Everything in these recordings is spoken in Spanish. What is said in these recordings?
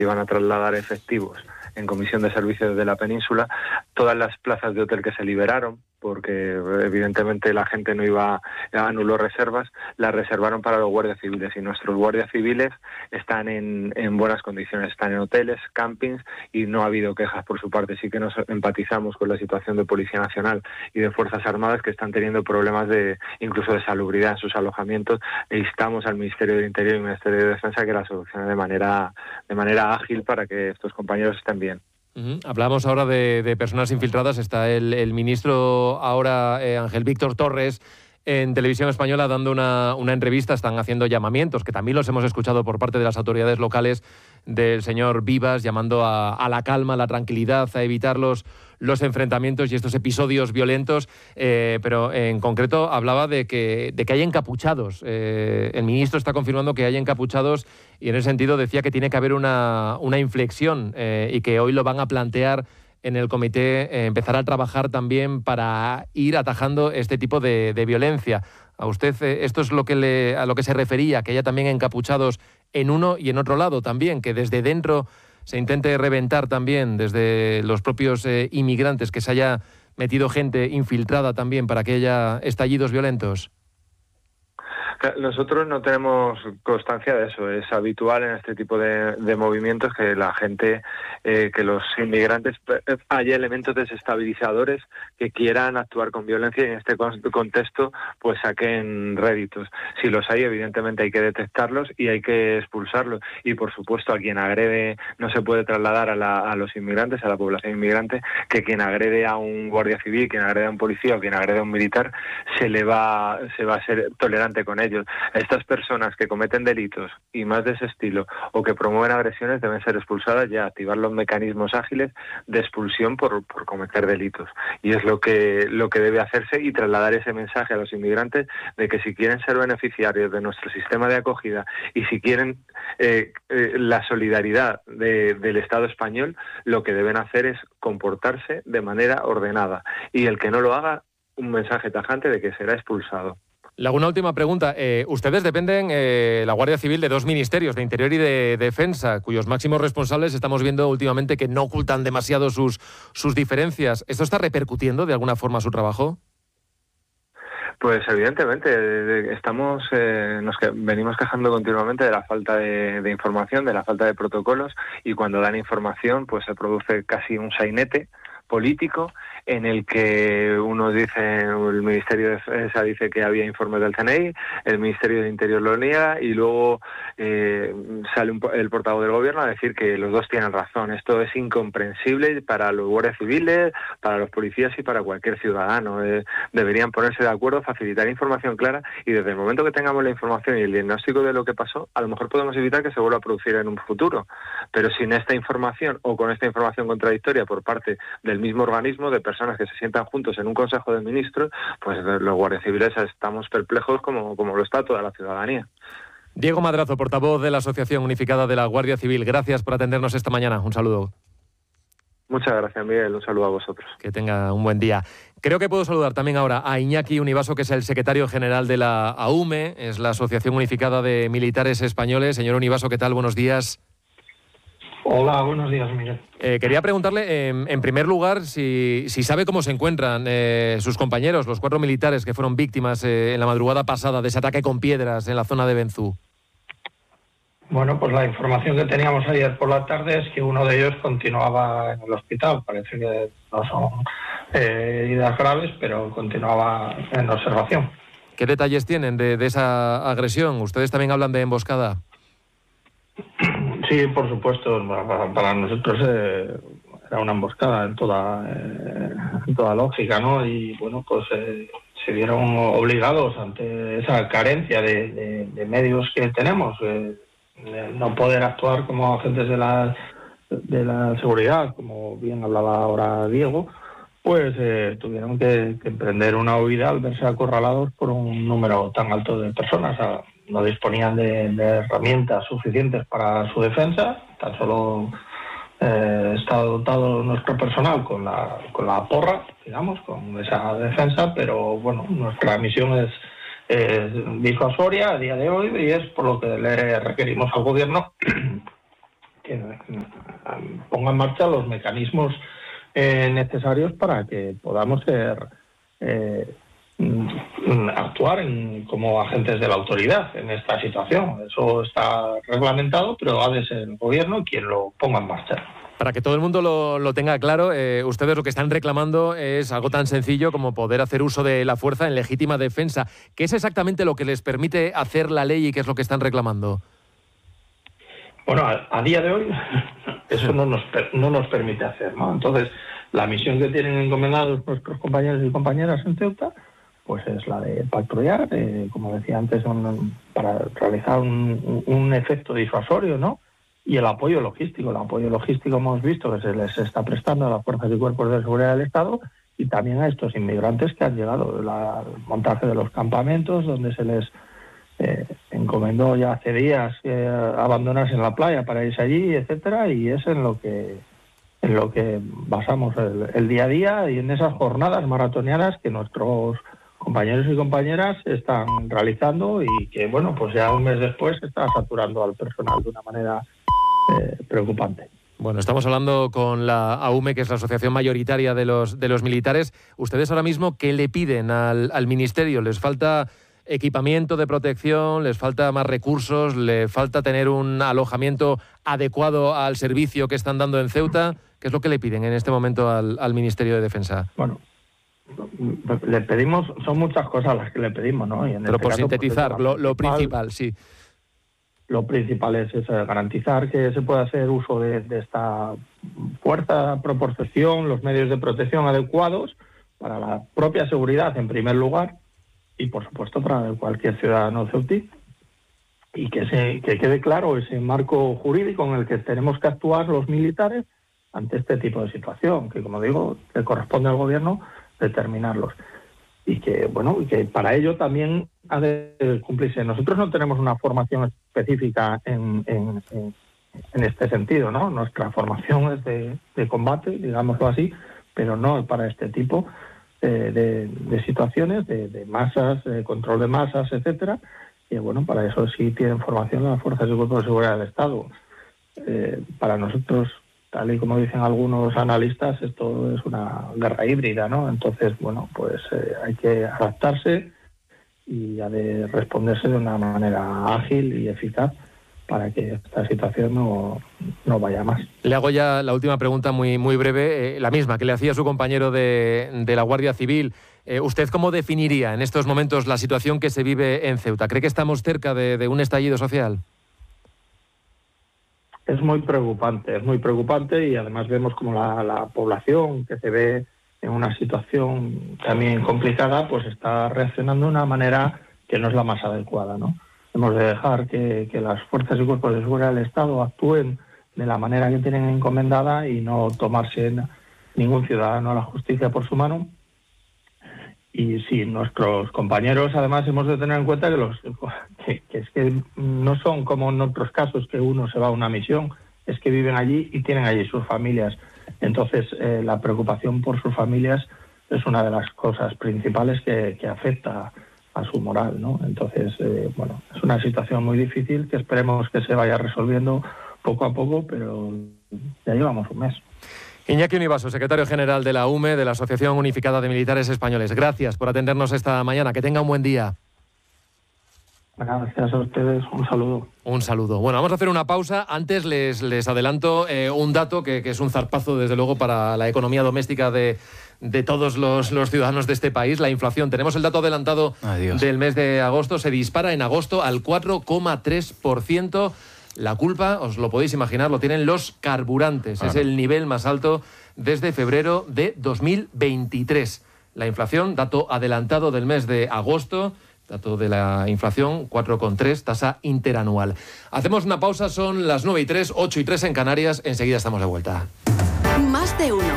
iban a trasladar efectivos en comisión de servicios de la península, todas las plazas de hotel que se liberaron, porque evidentemente la gente no iba, anuló reservas, las reservaron para los guardias civiles, y nuestros guardias civiles están en buenas condiciones, están en hoteles, campings, y no ha habido quejas por su parte. Sí que nos empatizamos con la situación de Policía Nacional y de Fuerzas Armadas, que están teniendo problemas incluso de salubridad en sus alojamientos, e instamos al Ministerio del Interior y al Ministerio de Defensa que la solucione de manera ágil para que estos compañeros estén bien. Hablamos ahora de personas infiltradas. Está el ministro ahora, Ángel Víctor Torres, en Televisión Española dando una entrevista. Están haciendo llamamientos, que también los hemos escuchado por parte de las autoridades locales, del señor Vivas, llamando a la calma, a la tranquilidad, a evitar los enfrentamientos y estos episodios violentos, pero en concreto hablaba de que hay encapuchados. El ministro está confirmando que hay encapuchados, y en ese sentido decía que tiene que haber una inflexión, y que hoy lo van a plantear en el comité, empezar a trabajar también para ir atajando este tipo de violencia. A usted esto es a lo que se refería, que haya también encapuchados en uno y en otro lado también, que desde dentro se intente reventar también, desde los propios inmigrantes, que se haya metido gente infiltrada también para que haya estallidos violentos. Nosotros no tenemos constancia de eso. Es habitual en este tipo de movimientos que la gente, que los inmigrantes, haya elementos desestabilizadores que quieran actuar con violencia, y en este contexto pues saquen réditos. Si los hay, evidentemente hay que detectarlos y hay que expulsarlos. Y por supuesto, a quien agrede no se puede trasladar a los inmigrantes, a la población inmigrante, que quien agrede a un guardia civil, quien agrede a un policía o quien agrede a un militar, se va a ser tolerante con ellos. Estas personas que cometen delitos y más de ese estilo, o que promueven agresiones, deben ser expulsadas ya, activar los mecanismos ágiles de expulsión por cometer delitos. Y es lo que debe hacerse, y trasladar ese mensaje a los inmigrantes de que si quieren ser beneficiarios de nuestro sistema de acogida y si quieren la solidaridad del Estado español, lo que deben hacer es comportarse de manera ordenada. Y el que no lo haga, un mensaje tajante de que será expulsado. Le hago una última pregunta. Ustedes dependen, la Guardia Civil, de dos ministerios, de Interior y de Defensa, cuyos máximos responsables estamos viendo últimamente que no ocultan demasiado sus diferencias. ¿Esto está repercutiendo de alguna forma su trabajo? Pues evidentemente venimos quejando continuamente de la falta de información, de la falta de protocolos, y cuando dan información pues se produce casi un sainete político en el que el Ministerio de Defensa dice que había informes del CNI, el Ministerio de Interior lo niega, y luego sale el portavoz del Gobierno a decir que los dos tienen razón. Esto es incomprensible para los guardias civiles, para los policías y para cualquier ciudadano. Deberían ponerse de acuerdo, facilitar información clara, y desde el momento que tengamos la información y el diagnóstico de lo que pasó, a lo mejor podemos evitar que se vuelva a producir en un futuro. Pero sin esta información, o con esta información contradictoria por parte del mismo organismo, de personas que se sientan juntos en un Consejo de Ministros, pues los guardias civiles estamos perplejos como lo está toda la ciudadanía. Diego Madrazo, portavoz de la Asociación Unificada de la Guardia Civil, gracias por atendernos esta mañana. Un saludo. Muchas gracias, Miguel. Un saludo a vosotros. Que tenga un buen día. Creo que puedo saludar también ahora a Iñaki Univaso, que es el secretario general de la AUME, es la Asociación Unificada de Militares Españoles. Señor Univaso, ¿qué tal? Buenos días. Hola, buenos días, Miguel. Quería preguntarle, en primer lugar, si sabe cómo se encuentran sus compañeros, los 4 militares que fueron víctimas en la madrugada pasada de ese ataque con piedras en la zona de Benzú. Bueno, pues la información que teníamos ayer por la tarde es que uno de ellos continuaba en el hospital. Parece que no son heridas graves, pero continuaba en observación. ¿Qué detalles tienen de esa agresión? ¿Ustedes también hablan de emboscada? Sí, por supuesto. Para nosotros era una emboscada en toda lógica, ¿no? Y bueno, pues se vieron obligados ante esa carencia de medios que tenemos, no poder actuar como agentes de la seguridad, como bien hablaba ahora Diego, pues tuvieron que emprender una huida al verse acorralados por un número tan alto de personas. No disponían de herramientas suficientes para su defensa, tan solo está dotado nuestro personal con la porra, digamos, con esa defensa, pero bueno, nuestra misión es disuasoria a día de hoy, y es por lo que le requerimos al Gobierno ponga en marcha los mecanismos necesarios para que podamos actuar como agentes de la autoridad en esta situación. Eso está reglamentado, pero ha de ser el gobierno quien lo ponga en marcha. Para que todo el mundo lo tenga claro, ustedes lo que están reclamando es algo tan sencillo como poder hacer uso de la fuerza en legítima defensa. ¿Qué es exactamente lo que les permite hacer la ley y qué es lo que están reclamando? Bueno, a día de hoy eso no nos permite hacer, ¿no? Entonces, la misión que tienen encomendados nuestros compañeros y compañeras en Ceuta, pues es la de patrullar, como decía antes, para realizar un efecto disuasorio, ¿no? Y el apoyo logístico. El apoyo logístico hemos visto que se les está prestando a las fuerzas y cuerpos de seguridad del Estado y también a estos inmigrantes que han llegado. El montaje de los campamentos, donde se les encomendó ya hace días abandonarse en la playa para irse allí, etcétera, y es en lo que basamos el día a día y en esas jornadas maratonianas que nuestros compañeros y compañeras están realizando y que, bueno, pues ya un mes después está saturando al personal de una manera preocupante. Bueno, estamos hablando con la AUME, que es la asociación mayoritaria de los militares. ¿Ustedes ahora mismo qué le piden al Ministerio? ¿Les falta equipamiento de protección? ¿Les falta más recursos? ¿Les falta tener un alojamiento adecuado al servicio que están dando en Ceuta? ¿Qué es lo que le piden en este momento al Ministerio de Defensa? Bueno, le pedimos, son muchas cosas las que le pedimos, ¿no? Y en pero por sintetizar, pues, lo principal, sí. Lo principal es garantizar que se pueda hacer uso de esta fuerza, proporción, los medios de protección adecuados para la propia seguridad en primer lugar y por supuesto para cualquier ciudadano ceutí, y que quede claro ese marco jurídico en el que tenemos que actuar los militares ante este tipo de situación, que como digo, le corresponde al gobierno determinarlos. Y que, bueno, que para ello también ha de cumplirse. Nosotros no tenemos una formación específica en este sentido, ¿no? Nuestra formación es de combate, digámoslo así, pero no para este tipo de situaciones, de masas, de control de masas, etcétera. Y bueno, para eso sí tienen formación las fuerzas y cuerpos de seguridad del Estado. Para nosotros, tal y como dicen algunos analistas, esto es una guerra híbrida, ¿no? Entonces, bueno, pues hay que adaptarse y ha de responderse de una manera ágil y eficaz para que esta situación no vaya más. Le hago ya la última pregunta muy, muy breve, la misma que le hacía su compañero de la Guardia Civil. ¿Usted cómo definiría en estos momentos la situación que se vive en Ceuta? ¿Cree que estamos cerca de un estallido social? Es muy preocupante y además vemos como la población que se ve en una situación también complicada, pues está reaccionando de una manera que no es la más adecuada, ¿no? Hemos de dejar que las fuerzas y cuerpos de seguridad del Estado actúen de la manera que tienen encomendada y no tomarse ningún ciudadano a la justicia por su mano. Y sí, nuestros compañeros además hemos de tener en cuenta que es que no son como en otros casos que uno se va a una misión, es que viven allí y tienen allí sus familias. Entonces la preocupación por sus familias es una de las cosas principales que afecta a su moral, ¿no? Entonces, bueno, es una situación muy difícil que esperemos que se vaya resolviendo poco a poco, pero ya llevamos un mes. Iñaki Univaso, secretario general de la UME, de la Asociación Unificada de Militares Españoles. Gracias por atendernos esta mañana. Que tenga un buen día. Gracias a ustedes. Un saludo. Un saludo. Bueno, vamos a hacer una pausa. Antes les adelanto un dato que es un zarpazo, desde luego, para la economía doméstica de todos los ciudadanos de este país. La inflación. Tenemos el dato adelantado del mes de agosto. Se dispara en agosto al 4,3%. La culpa, os lo podéis imaginar, lo tienen los carburantes. Claro. Es el nivel más alto desde febrero de 2023. La inflación, dato adelantado del mes de agosto, dato de la inflación, 4,3, tasa interanual. Hacemos una pausa, son las 9:03, 8:03 en Canarias. Enseguida estamos de vuelta. Más de uno.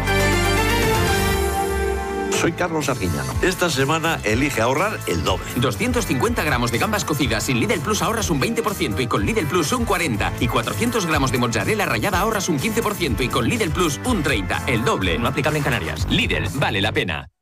Soy Carlos Arguiñano. Esta semana elige ahorrar el doble. 250 gramos de gambas cocidas sin Lidl Plus ahorras un 20% y con Lidl Plus un 40%. Y 400 gramos de mozzarella rallada ahorras un 15% y con Lidl Plus un 30%. El doble. No aplicable en Canarias. Lidl, vale la pena.